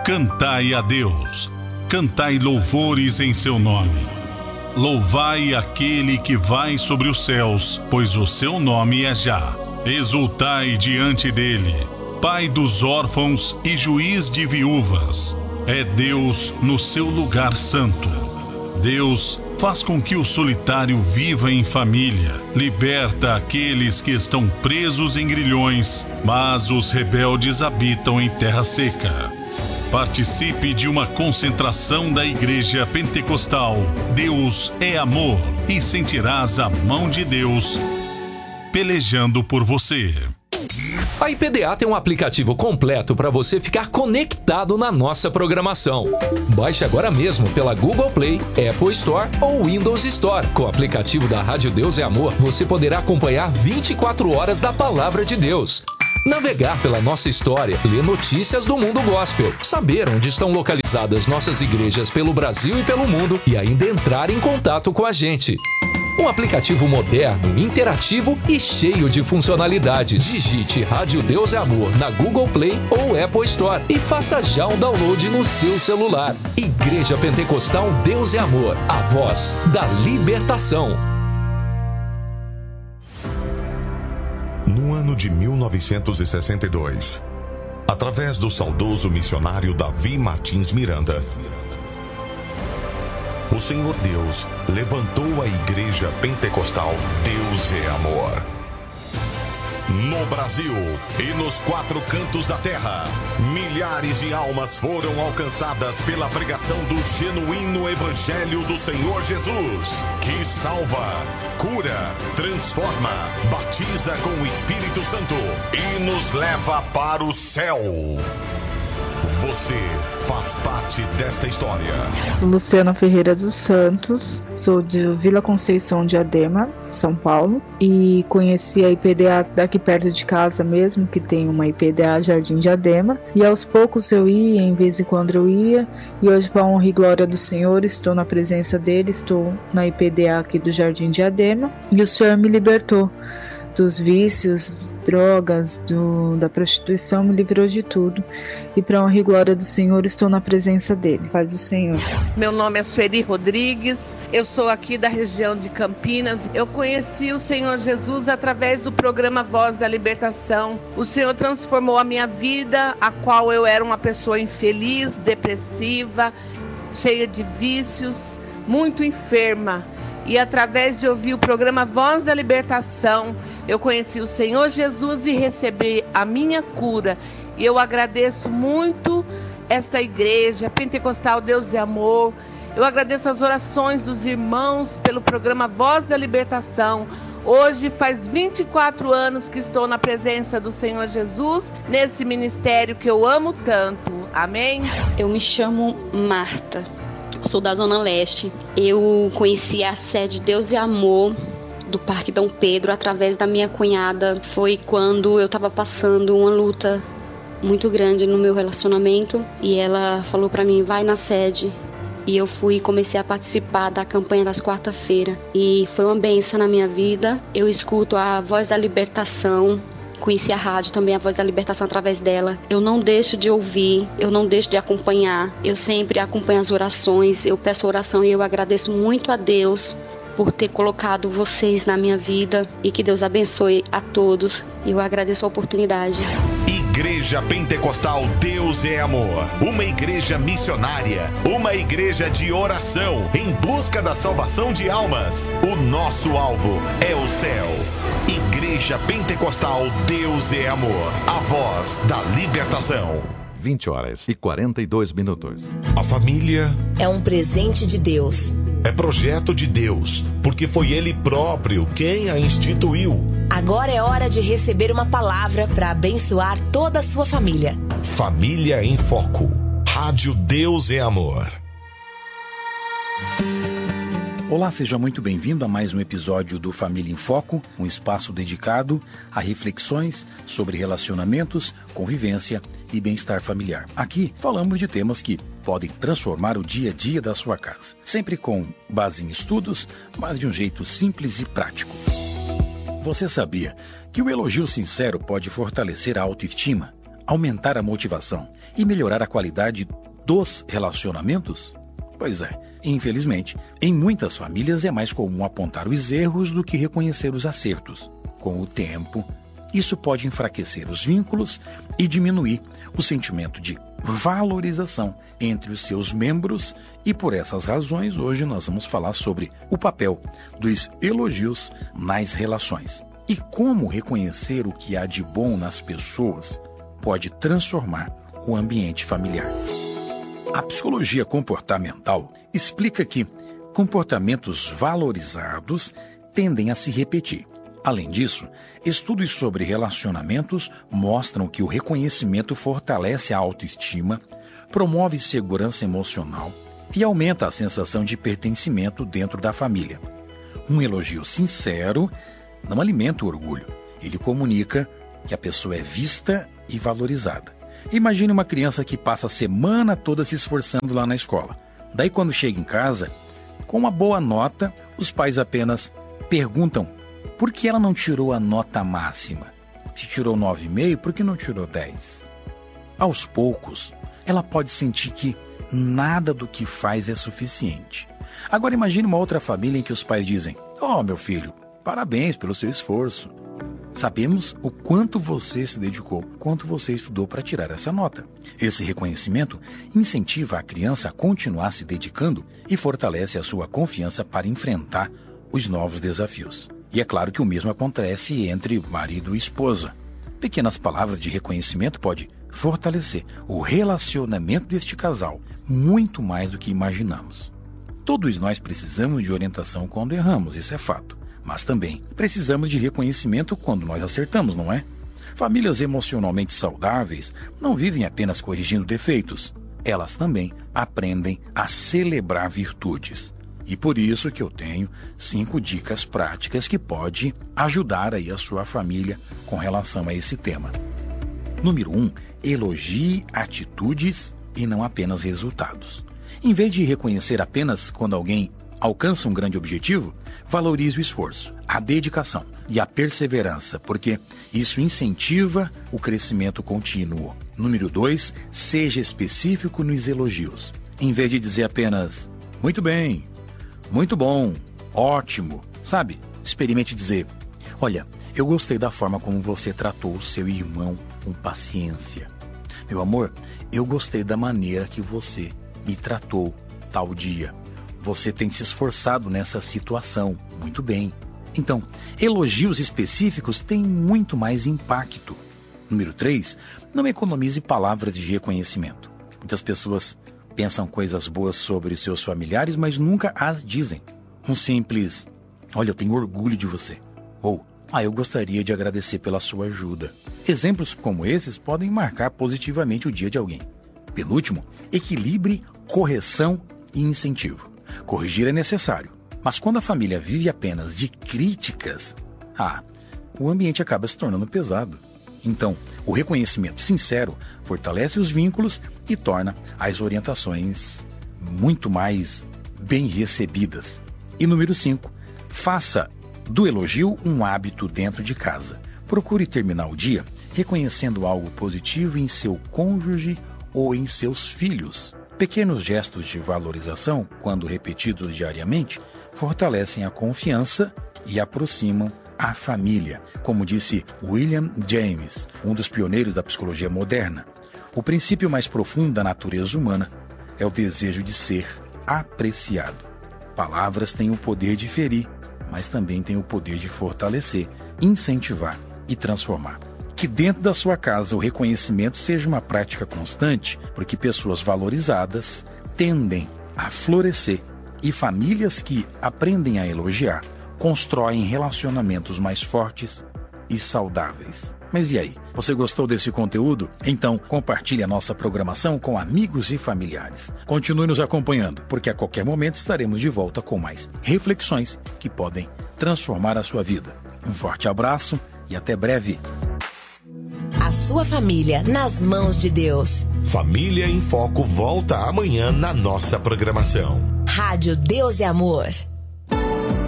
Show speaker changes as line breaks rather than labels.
Cantai a Deus, cantai louvores em seu nome. Louvai aquele que vai sobre os céus, pois o seu nome é Já. Exultai diante dele, Pai dos órfãos e juiz de viúvas. É Deus no seu lugar santo. Deus faz com que o solitário viva em família, liberta aqueles que estão presos em grilhões, mas os rebeldes habitam em terra seca. Participe de uma concentração da Igreja Pentecostal Deus é Amor e sentirás a mão de Deus pelejando por você.
A IPDA tem um aplicativo completo para você ficar conectado na nossa programação. Baixe agora mesmo pela Google Play, Apple Store ou Windows Store. Com o aplicativo da Rádio Deus é Amor, você poderá acompanhar 24 horas da Palavra de Deus. Navegar pela nossa história, ler notícias do mundo gospel, saber onde estão localizadas nossas igrejas pelo Brasil e pelo mundo e ainda entrar em contato com a gente. Um aplicativo moderno, interativo e cheio de funcionalidades. Digite Rádio Deus é Amor na Google Play ou Apple Store e faça já um download no seu celular. Igreja Pentecostal Deus é Amor, a voz da libertação.
No ano de 1962, através do saudoso missionário Davi Martins Miranda, o Senhor Deus levantou a Igreja Pentecostal Deus é Amor. No Brasil e nos 4 cantos da terra, milhares de almas foram alcançadas pela pregação do genuíno Evangelho do Senhor Jesus, que salva, cura, transforma, batiza com o Espírito Santo e nos leva para o céu. Você faz parte desta história.
Luciana Ferreira dos Santos, sou de Vila Conceição de Adema, São Paulo, e conheci a IPDA daqui perto de casa mesmo, que tem uma IPDA Jardim de Adema, e aos poucos eu ia, em vez em quando eu ia, e hoje, para a honra e glória do Senhor, estou na presença dele, estou na IPDA aqui do Jardim de Adema, e o Senhor me libertou dos vícios, drogas, da prostituição, me livrou de tudo. E para a honra e glória do Senhor, estou na presença dele. Paz do Senhor.
Meu nome é Sueli Rodrigues, eu sou aqui da região de Campinas. Eu conheci o Senhor Jesus através do programa Voz da Libertação. O Senhor transformou a minha vida, a qual eu era uma pessoa infeliz, depressiva, cheia de vícios, muito enferma. E através de ouvir o programa Voz da Libertação, eu conheci o Senhor Jesus e recebi a minha cura. E eu agradeço muito esta igreja Pentecostal Deus é Amor. Eu agradeço as orações dos irmãos pelo programa Voz da Libertação. Hoje faz 24 anos que estou na presença do Senhor Jesus, nesse ministério que eu amo tanto. Amém?
Eu me chamo Marta. Sou da Zona Leste. Eu conheci a sede Deus e Amor do Parque Dom Pedro através da minha cunhada. Foi quando eu estava passando uma luta muito grande no meu relacionamento e ela falou para mim, vai na sede. E eu fui e comecei a participar da campanha das quarta-feiras. E foi uma bênção na minha vida. Eu escuto a Voz da Libertação. Conheci a rádio também, a Voz da Libertação, através dela. Eu não deixo de ouvir, eu não deixo de acompanhar. Eu sempre acompanho as orações, eu peço oração e eu agradeço muito a Deus por ter colocado vocês na minha vida e que Deus abençoe a todos. Eu agradeço a oportunidade.
Igreja Pentecostal Deus é Amor, uma igreja missionária, uma igreja de oração em busca da salvação de almas. O nosso alvo é o céu. Igreja Pentecostal Deus é Amor, a voz da libertação.
20h42.
A família
é um presente de Deus.
É projeto de Deus, porque foi Ele próprio quem a instituiu.
Agora é hora de receber uma palavra para abençoar toda a sua família.
Família em Foco. Rádio Deus é Amor.
Olá, seja muito bem-vindo a mais um episódio do Família em Foco, um espaço dedicado a reflexões sobre relacionamentos, convivência e bem-estar familiar. Aqui falamos de temas que podem transformar o dia a dia da sua casa, sempre com base em estudos, mas de um jeito simples e prático. Você sabia que o elogio sincero pode fortalecer a autoestima, aumentar a motivação e melhorar a qualidade dos relacionamentos? Pois é, infelizmente, em muitas famílias é mais comum apontar os erros do que reconhecer os acertos. Com o tempo, isso pode enfraquecer os vínculos e diminuir o sentimento de valorização entre os seus membros, e por essas razões hoje nós vamos falar sobre o papel dos elogios nas relações e como reconhecer o que há de bom nas pessoas pode transformar o ambiente familiar. A psicologia comportamental explica que comportamentos valorizados tendem a se repetir. Além disso, estudos sobre relacionamentos mostram que o reconhecimento fortalece a autoestima, promove segurança emocional e aumenta a sensação de pertencimento dentro da família. Um elogio sincero não alimenta o orgulho, ele comunica que a pessoa é vista e valorizada. Imagine uma criança que passa a semana toda se esforçando lá na escola. Daí, quando chega em casa, com uma boa nota, os pais apenas perguntam por que ela não tirou a nota máxima. Se tirou 9,5, por que não tirou 10? Aos poucos, ela pode sentir que nada do que faz é suficiente. Agora imagine uma outra família em que os pais dizem: "Oh, meu filho, parabéns pelo seu esforço. Sabemos o quanto você se dedicou, quanto você estudou para tirar essa nota." Esse reconhecimento incentiva a criança a continuar se dedicando e fortalece a sua confiança para enfrentar os novos desafios. E é claro que o mesmo acontece entre marido e esposa. Pequenas palavras de reconhecimento podem fortalecer o relacionamento deste casal muito mais do que imaginamos. Todos nós precisamos de orientação quando erramos, isso é fato. Mas também precisamos de reconhecimento quando nós acertamos, não é? Famílias emocionalmente saudáveis não vivem apenas corrigindo defeitos. Elas também aprendem a celebrar virtudes. E por isso que eu tenho 5 dicas práticas que podem ajudar aí a sua família com relação a esse tema. Número 1, elogie atitudes e não apenas resultados. Em vez de reconhecer apenas quando alguém alcança um grande objetivo, valorize o esforço, a dedicação e a perseverança, porque isso incentiva o crescimento contínuo. Número 2, seja específico nos elogios. Em vez de dizer apenas "muito bem", "muito bom", "ótimo", sabe? Experimente dizer: "Olha, eu gostei da forma como você tratou o seu irmão com paciência. Meu amor, eu gostei da maneira que você me tratou tal dia. Você tem se esforçado nessa situação, muito bem." Então, elogios específicos têm muito mais impacto. Número 3, não economize palavras de reconhecimento. Muitas pessoas pensam coisas boas sobre os seus familiares, mas nunca as dizem. Um simples "olha, eu tenho orgulho de você", ou eu gostaria de agradecer pela sua ajuda. Exemplos como esses podem marcar positivamente o dia de alguém. Penúltimo, equilibre correção e incentivo. Corrigir é necessário, mas quando a família vive apenas de críticas, o ambiente acaba se tornando pesado. Então, o reconhecimento sincero fortalece os vínculos e torna as orientações muito mais bem recebidas. E número 5, faça do elogio um hábito dentro de casa. Procure terminar o dia reconhecendo algo positivo em seu cônjuge ou em seus filhos. Pequenos gestos de valorização, quando repetidos diariamente, fortalecem a confiança e aproximam a família. Como disse William James, um dos pioneiros da psicologia moderna, o princípio mais profundo da natureza humana é o desejo de ser apreciado. Palavras têm o poder de ferir, mas também têm o poder de fortalecer, incentivar e transformar. Que dentro da sua casa o reconhecimento seja uma prática constante, porque pessoas valorizadas tendem a florescer e famílias que aprendem a elogiar constroem relacionamentos mais fortes e saudáveis. Mas e aí? Você gostou desse conteúdo? Então compartilhe a nossa programação com amigos e familiares. Continue nos acompanhando, porque a qualquer momento estaremos de volta com mais reflexões que podem transformar a sua vida. Um forte abraço e até breve.
A sua família nas mãos de Deus.
Família em Foco volta amanhã na nossa programação.
Rádio Deus e Amor.